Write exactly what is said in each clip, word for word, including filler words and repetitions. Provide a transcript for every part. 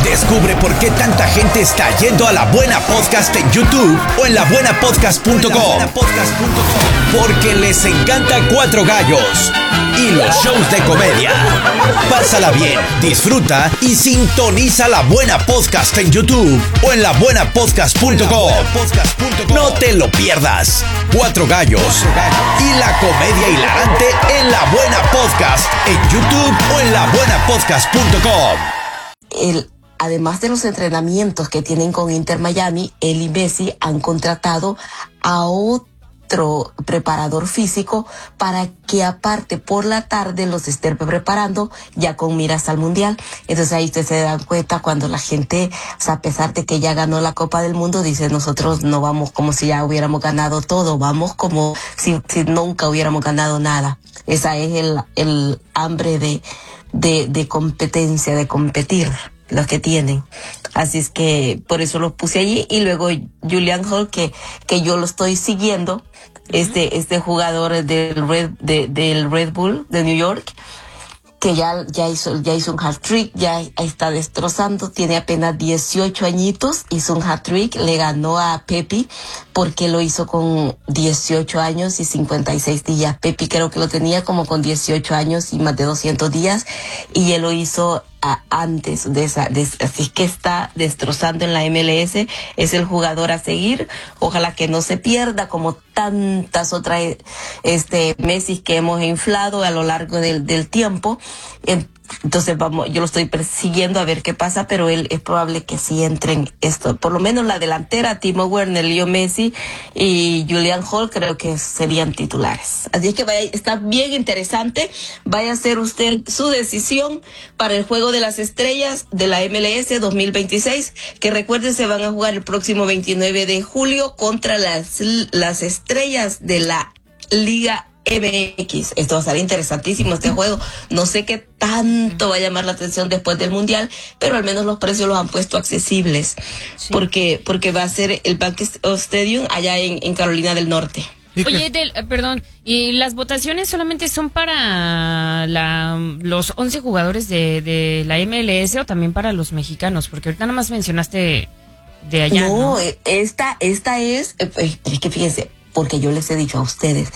Descubre por qué tanta gente está yendo a La Buena Podcast en YouTube o en la buena podcast punto com. Porque les encanta Cuatro Gallos y los shows de comedia. Pásala bien, disfruta y sintoniza La Buena Podcast en YouTube o en la buena podcast punto com. No te lo pierdas. Cuatro Gallos y la comedia hilarante en La Buena Podcast en YouTube o en la buena podcast punto com. El, además de los entrenamientos que tienen con Inter Miami, él y Messi han contratado a otro preparador físico para que aparte por la tarde los esté preparando ya con miras al Mundial. Entonces ahí ustedes se dan cuenta cuando la gente, o sea, a pesar de que ya ganó la Copa del Mundo, dice nosotros no vamos como si ya hubiéramos ganado todo, vamos como si, si nunca hubiéramos ganado nada. Esa es el, el hambre de De, de competencia, de competir, los que tienen. Así es que por eso los puse allí. Y luego Julian Hall, que, que yo lo estoy siguiendo, uh-huh. este, este jugador del Red, de, del Red Bull de New York, que ya, ya hizo, ya hizo un hat-trick, ya está destrozando, tiene apenas dieciocho añitos, hizo un hat-trick, le ganó a Pepi, porque lo hizo con dieciocho años y cincuenta y seis días. Pepi creo que lo tenía como con dieciocho años y más de doscientos días, y él lo hizo a, antes de esa, de, así que está destrozando en la M L S, es el jugador a seguir, ojalá que no se pierda como tantas otras este Messi que hemos inflado a lo largo del, del tiempo. Entonces vamos, yo lo estoy persiguiendo a ver qué pasa, pero él es probable que sí entren esto, por lo menos la delantera, Timo Werner, Leo Messi y Julian Hall creo que serían titulares. Así es que vaya, está bien interesante, vaya a hacer usted su decisión para el Juego de las Estrellas de la M L S dos mil veintiséis, que recuerden se van a jugar el próximo veintinueve de julio contra las, las estrellas de la Liga M X. Esto va a estar interesantísimo este juego. No sé qué tanto va a llamar la atención después del Mundial, pero al menos los precios los han puesto accesibles. Sí. Porque, porque va a ser el Bank Stadium allá en, en Carolina del Norte. Oye, del, perdón, ¿y las votaciones solamente son para la, los once jugadores de, de la M L S o también para los mexicanos? Porque ahorita nada más mencionaste de allá, ¿no? No, esta, esta es, es que fíjense, porque yo les he dicho a ustedes,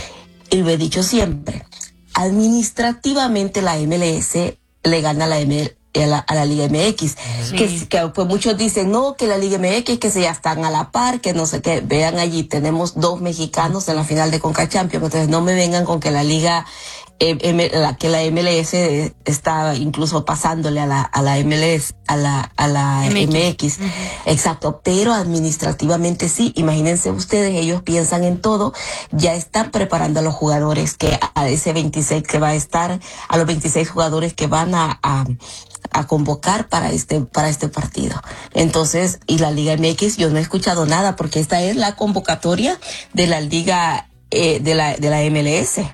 y lo he dicho siempre, administrativamente la M L S le gana a la, M, a la, a la Liga M X, sí. que, que pues muchos dicen, no, que la Liga M X, que se ya están a la par, que no sé qué, vean allí, tenemos dos mexicanos en la final de Conca Champions, entonces no me vengan con que la Liga, eh, M, la, que la M L S está incluso pasándole a la, a la M L S, a la, a la M X, M X. Uh-huh. Exacto, pero administrativamente sí, imagínense ustedes, ellos piensan en todo, ya están preparando a los jugadores que a ese veintiséis que va a estar, a los veintiséis jugadores que van a, a a convocar para este para este partido. Entonces, y la Liga M X yo no he escuchado nada porque esta es la convocatoria de la Liga eh, de la de la M L S.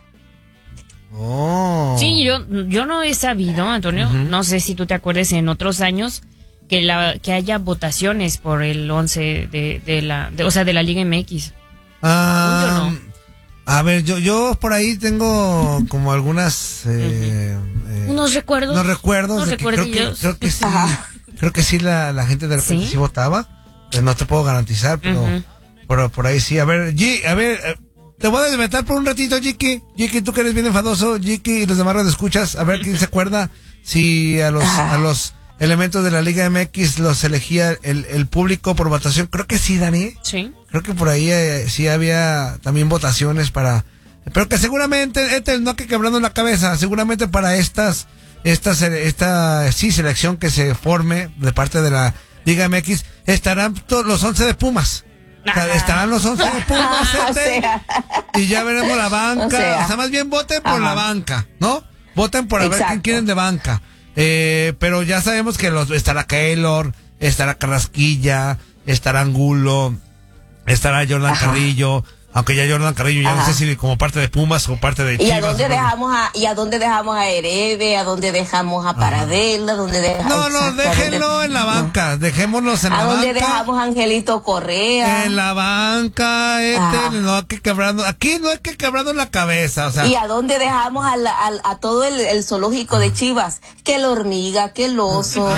Oh. Sí, yo yo no he sabido, Antonio, uh-huh. no sé si tú te acuerdas en otros años que la que haya votaciones por el once de de la de, o sea, de la Liga M X. Ah, yo no. A ver, yo yo por ahí tengo como algunas eh, uh-huh. eh, unos recuerdos, unos recuerdos, unos de que creo que creo que sí, creo que sí la, la gente de repente ¿Sí? sí votaba, pues no te puedo garantizar, pero uh-huh. por, por ahí sí. A ver, G, a ver, te voy a desmetar por un ratito, Jiki. Jiki, tú que eres bien enfadoso, Jiki y los demás de escuchas, a ver quién se acuerda si a los uh-huh. a los elementos de la Liga M X los elegía el, el público por votación. Creo que sí, Dani. Sí. Creo que por ahí eh, sí había también votaciones para... Pero que seguramente, este no que quebrando la cabeza, seguramente para estas, estas, esta, sí, selección que se forme de parte de la Liga M X, estarán todos los once de Pumas. O sea, estarán los once de Pumas, o sea, y ya veremos la banca. O sea, o sea más bien voten por ajá. la banca, ¿no? Voten por a Exacto. ver quién quieren de banca. Eh, pero ya sabemos que los, estará Keylor, estará Carrasquilla, estará Angulo, estará Jordan Ajá. Carrillo, aunque ya Jordan Carrillo ya Ajá. no sé si como parte de Pumas o parte de Chivas. ¿Y a dónde dejamos a, y a dónde dejamos a Herebe, a dónde dejamos a Paradela, dónde dejamos... No, no, déjenlo en la banca, dejémonos en la banca. ¿A dónde dejamos a Angelito Correa? En la banca, este, no hay que quebrando, aquí no hay que quebrando la cabeza, o sea. ¿Y a dónde dejamos a, la, a, a todo el, el zoológico de Chivas? Que la hormiga, que el oso.